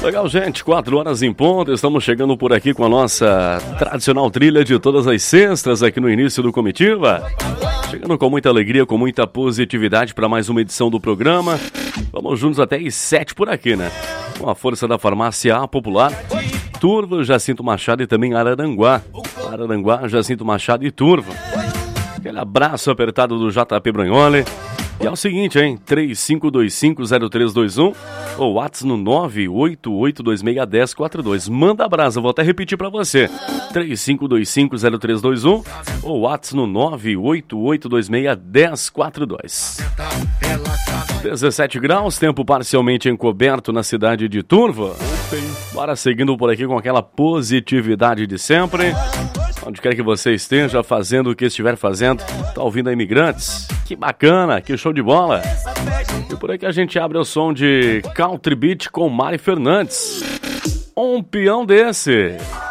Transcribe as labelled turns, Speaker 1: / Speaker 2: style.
Speaker 1: Legal, gente, 4 horas em ponto, estamos chegando por aqui com a nossa tradicional trilha de todas as sextas aqui no início do Comitiva. Chegando com muita alegria, com muita positividade para mais uma edição do programa. Vamos juntos até às 7 por aqui, né? Com a força da Farmácia A Popular, Turva, Jacinto Machado e também Araranguá. Araranguá, Jacinto Machado e Turva. Aquele abraço apertado do JP Bragnoli. E é o seguinte, hein? 35250321 ou WhatsApp no 988261042. Manda brasa, vou até repetir pra você. 35250321 ou WhatsApp no 988261042. 17 graus, tempo parcialmente encoberto na cidade de Turva. Bora seguindo por aqui com aquela positividade de sempre. Onde quer que você esteja fazendo o que estiver fazendo, tá ouvindo a Imigrantes? Que bacana, que show de bola! E por aqui a gente abre o som de Country Beat com Mari Fernandes. Um peão desse!